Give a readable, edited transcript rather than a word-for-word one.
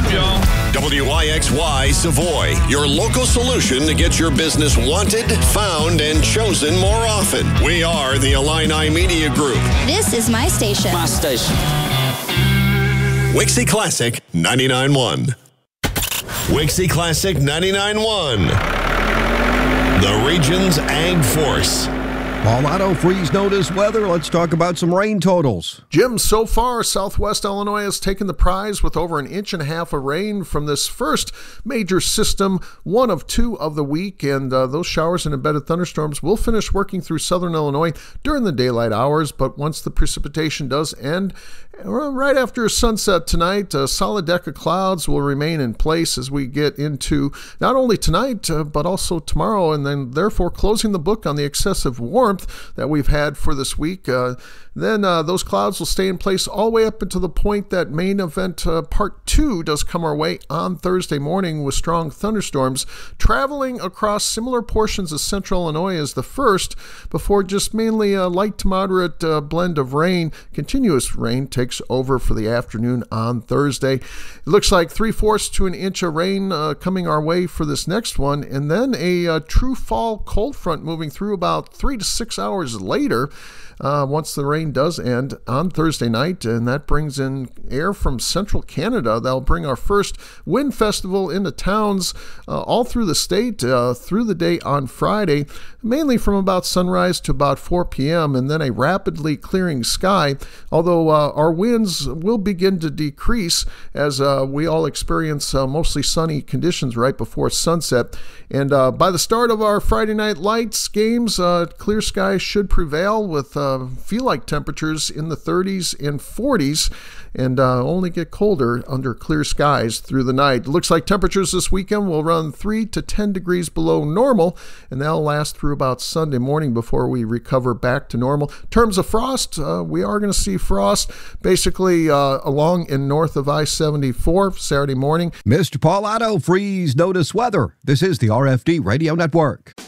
up, y'all? WYXY Savoy, your local solution to get your business wanted, found, and chosen more often. We are the Illini Media Group. This is my station. My station. Wixie Classic 99.1. Wixie Classic 99.1. The region's Ag Force. Paul Otto, freeze notice weather. Let's talk about some rain totals. Jim, so far, Southwest Illinois has taken the prize with over 1.5 inches of rain from this first major system, one of two of the week, and those showers and embedded thunderstorms will finish working through southern Illinois during the daylight hours, but once the precipitation does end, right after sunset tonight, a solid deck of clouds will remain in place as we get into not only tonight, but also tomorrow, and then therefore closing the book on the excessive warmth that we've had for this week. Then those clouds will stay in place all the way up until the point that main event part 2 does come our way on Thursday morning with strong thunderstorms traveling across similar portions of central Illinois as the first, before just mainly a light to moderate blend of rain, continuous rain, takes over for the afternoon on Thursday. It looks like 3/4 to 1 inch of rain coming our way for this next one, and then a true fall cold front moving through about 3 to 6 hours later. Once the rain does end on Thursday night, and that brings in air from central Canada. That'll bring our first wind festival into towns all through the state through the day on Friday, mainly from about sunrise to about 4 p.m., and then a rapidly clearing sky, although our winds will begin to decrease as we all experience mostly sunny conditions right before sunset. And by the start of our Friday Night Lights games, clear skies should prevail with feel-like temperatures in the 30s and 40s, and only get colder under clear skies through the night. It looks like temperatures this weekend will run 3 to 10 degrees below normal, and that'll last through about Sunday morning before we recover back to normal. In terms of frost, we are going to see frost basically along and north of I-74 Saturday morning. Mr. Paul Otto, freeze notice weather. This is the RFD Radio Network.